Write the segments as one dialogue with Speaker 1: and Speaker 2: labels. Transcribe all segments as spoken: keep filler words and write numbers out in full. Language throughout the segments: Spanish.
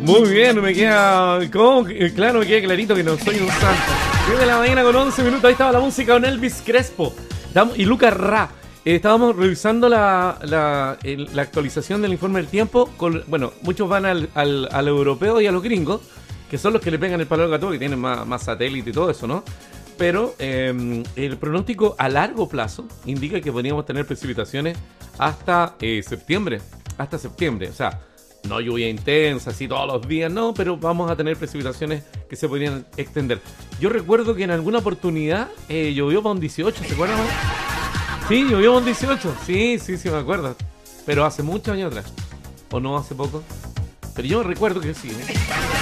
Speaker 1: Muy bien, me queda... ¿Cómo? Claro, me queda clarito que no soy un santo. diez de la mañana con once minutos, ahí estaba la música con Elvis Crespo y Lucas Ra. Eh, estábamos revisando la, la, el, la actualización del informe del tiempo. Con, bueno, muchos van al, al, al europeo y a los gringos, que son los que le pegan el palo al gato, que tienen más, más satélite y todo eso, ¿no? Pero eh, el pronóstico a largo plazo indica que podríamos tener precipitaciones hasta eh, septiembre. Hasta septiembre, o sea, no lluvia intensa, así todos los días, no, pero vamos a tener precipitaciones que se podrían extender. Yo recuerdo que en alguna oportunidad eh, llovió para un dieciocho, ¿se acuerdan? Sí, llovió para un dieciocho, sí, sí, sí, me acuerdo. Pero hace muchos años atrás, ¿o no hace poco? Pero yo recuerdo que sí, ¿eh?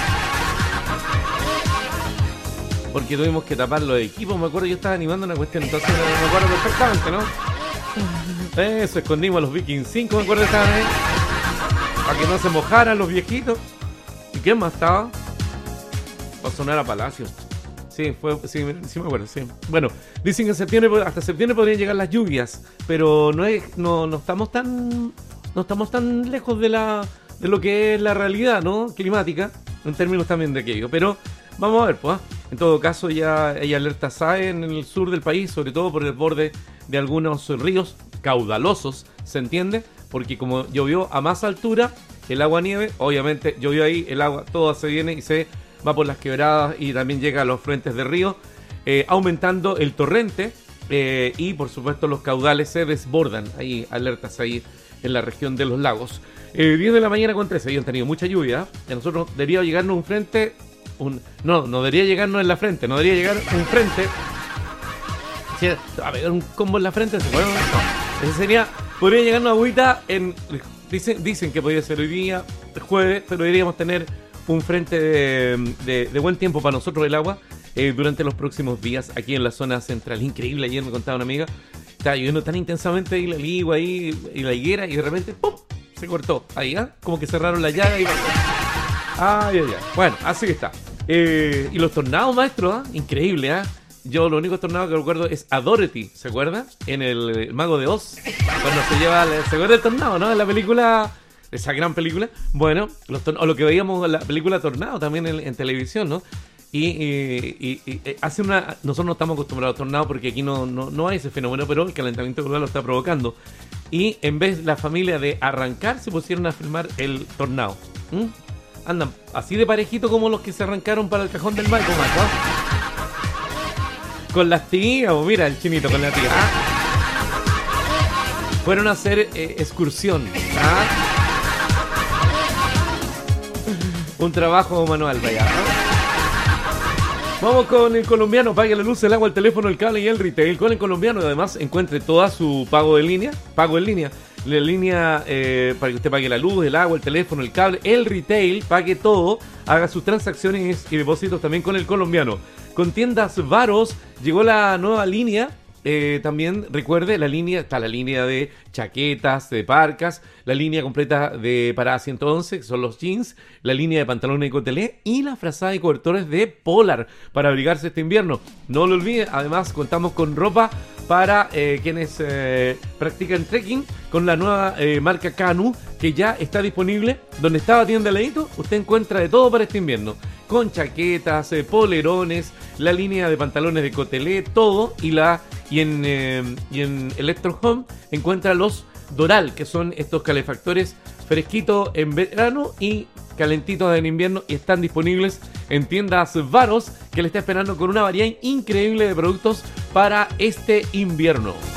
Speaker 1: Porque tuvimos que tapar los equipos, me acuerdo, yo estaba animando una cuestión, entonces me acuerdo perfectamente, ¿no? Eso, escondimos a los Vikings cinco, me acuerdo que estaban ahí, para que no se mojaran los viejitos. ¿Y quién más estaba? Para sonar a Palacio. Sí, fue, sí, sí me acuerdo, sí. Bueno, dicen que en septiembre, hasta septiembre podrían llegar las lluvias, pero no es, no, no estamos tan, no estamos tan lejos de la, de lo que es la realidad, ¿no? Climática, en términos también de aquello, pero vamos a ver, pues, ¿eh? En todo caso, ya hay alerta S A E en el sur del país, sobre todo por el borde de algunos ríos caudalosos, ¿se entiende? Porque como llovió a más altura, el agua nieve, obviamente llovió ahí, el agua todo se viene y se va por las quebradas y también llega a los frentes de río, eh, aumentando el torrente eh, y por supuesto los caudales se desbordan. Hay alertas ahí en la región de los lagos. Eh, diez de la mañana con trece, habían tenido mucha lluvia, y a nosotros debería llegarnos un frente... Un, no, no debería llegarnos en la frente, no debería llegar un frente. Si, a ver, un combo en la frente, ¿se puede? No, ese sería, podría llegarnos agüita en. Dicen, dicen que podría ser hoy día, el jueves, pero deberíamos tener un frente de, de, de buen tiempo para nosotros el agua eh, durante los próximos días aquí en la zona central. Increíble, ayer me contaba una amiga, estaba lloviendo tan intensamente ahí la ligua ahí y la higuera y de repente ¡pum! Se cortó. Ahí, ¿eh? Como que cerraron la llaga y. Ay, ay, ay. Bueno, así está. Eh, y los tornados, maestro, ¿eh? Increíble, ¿eh? Yo lo único tornado que recuerdo es a Dorothy, ¿se acuerda? En el, el Mago de Oz. Cuando se lleva, ¿se acuerda del tornado, no? En la película, esa gran película. Bueno, los torn- o lo que veíamos en la película Tornado también en, en televisión, ¿no? Y, y, y, y hace una... Nosotros no estamos acostumbrados a tornados porque aquí no, no, no hay ese fenómeno, pero el calentamiento global lo está provocando. Y en vez la familia de arrancar, se pusieron a filmar el tornado. ¿Mm? Andan así de parejito como los que se arrancaron para el cajón del banco, macho. Con las tías, o mira el chinito con la tía. ¿Ah? Fueron a hacer eh, excursión. ¿Ah? Un trabajo manual, vaya. ¿No? Vamos con el colombiano. Pague la luz, el agua, el teléfono, el cable y el retail. Con el colombiano, además, encuentre toda su pago en línea. Pago en línea. La línea eh, para que usted pague la luz, el agua, el teléfono, el cable, el retail, pague todo, haga sus transacciones y depósitos también con el colombiano. Con tiendas Varos llegó la nueva línea. Eh, también recuerde, la línea, está la línea de chaquetas, de parcas, la línea completa de Parada ciento once, que son los jeans, la línea de pantalones de cotelé y la frazada de cobertores de Polar para abrigarse este invierno. No lo olvide, además contamos con ropa para eh, quienes eh, practican trekking con la nueva eh, marca Canu, que ya está disponible. Donde estaba tienda Leito, usted encuentra de todo para este invierno. Con chaquetas, eh, polerones, la línea de pantalones de cotelé, todo. Y la y en, eh, y en Electro Home encuentra los Doral, que son estos calefactores fresquitos en verano y calentitos en invierno, y están disponibles en tiendas Varos, que le está esperando con una variedad increíble de productos para este invierno.